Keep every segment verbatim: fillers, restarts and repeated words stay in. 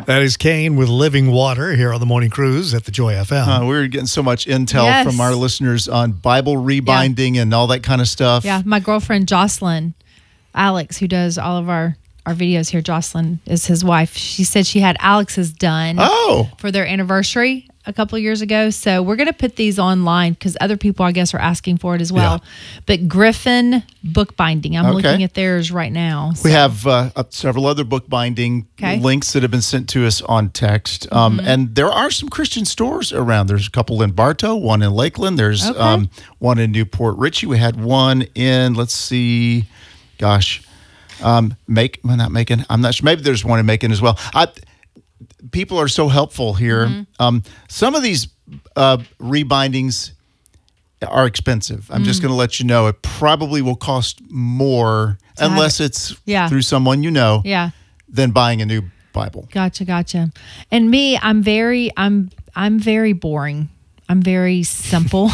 That is Kane with Living Water here on the Morning Cruise at the Joy F M. Uh, we're getting so much intel Yes. from our listeners on Bible rebinding and all that kind of stuff. Yeah, my girlfriend Jocelyn, Alex, who does all of our, our videos here, Jocelyn is his wife. She said she had Alex's done Oh. for their anniversary a couple of years ago. So we're going to put these online because other people, I guess, are asking for it as well. Yeah. But Griffin Bookbinding, I'm Okay. looking at theirs right now. We So- have uh, uh, several other bookbinding Okay. links that have been sent to us on text. Um, Mm-hmm. And there are some Christian stores around. There's a couple in Bartow, one in Lakeland. There's Okay. um, one in Newport Richie. We had one in, let's see, gosh, um, make, well, not Macon. I'm not sure. Maybe there's one in Macon as well. I, people are so helpful here. Mm-hmm. Um, some of these uh, rebindings are expensive. I'm Mm. just going to let you know. It probably will cost more To have unless it's Yeah. through someone you know Yeah. than buying a new Bible. Gotcha, gotcha. And me, I'm very, I'm, I'm very boring. I'm very simple.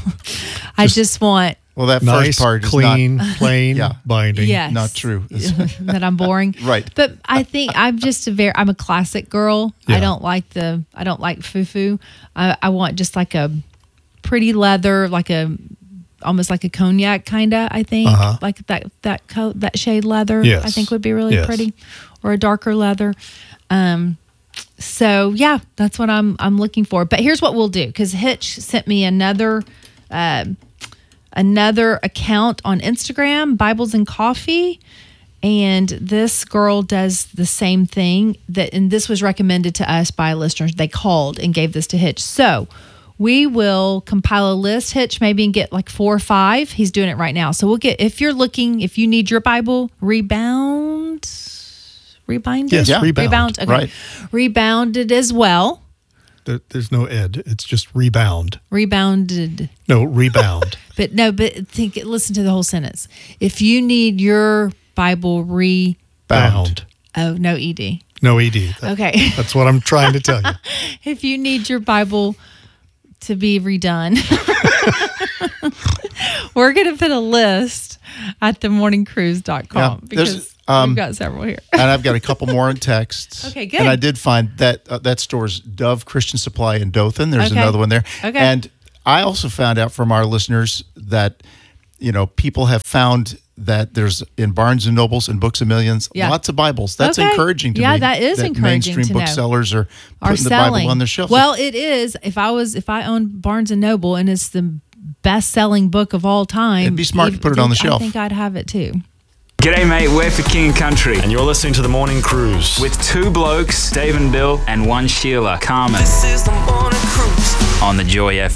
I just want, Well, that Nice, first part clean, is plain Yeah. binding. yes, not true. that I'm boring. Right. But I think I'm just a very, I'm a classic girl. Yeah. I don't like the, I don't like foo-foo. I, I want just like a pretty leather, like a, almost like a cognac kind of, I think. Uh-huh. Like that, that coat, that shade leather, Yes. I think would be really Yes. pretty, or a darker leather. Um, so yeah, that's what I'm, I'm looking for. But here's what we'll do. Cause Hitch sent me another, uh, another account on Instagram, Bibles and Coffee. And this girl does the same thing that, and this was recommended to us by listeners. They called and gave this to Hitch. So we will compile a list, Hitch, maybe and get like four or five. He's doing it right now. So we'll get, if you're looking, if you need your Bible rebound, rebinded? Yes, Yeah. rebound. Rebound. Okay. Right. Rebounded as well. There- There's no ed. It's just rebound. Rebounded. No, rebound. But no, but think, listen to the whole sentence. If you need your Bible re, Bound. oh, no E D. No ed. That- Okay. That's what I'm trying to tell you. If you need your Bible to be redone, we're going to put a list at the morning cruise dot com Yeah, there's, because um, we've got several here. And I've got a couple more in texts. Okay, good. And I did find that uh, that store's Dove Christian Supply in Dothan. There's Okay. another one there. Okay. And I also found out from our listeners that, you know, people have found that there's in Barnes and Nobles and Books a Millions, Yeah. lots of Bibles. That's Okay. encouraging to Yeah, me. that is encouraging mainstream to know. booksellers are Are putting the selling Bible on their shelves. Well, it is. If I was, if I owned Barnes and Noble and it's the best-selling book of all time, It'd be smart to even- put it on the I shelf. think I'd have it too. G'day, mate. We're for King and Country. And you're listening to The Morning Cruise. With two blokes, Dave and Bill, and one Sheila, Carmen, This is the morning cruise. on the Joy F M.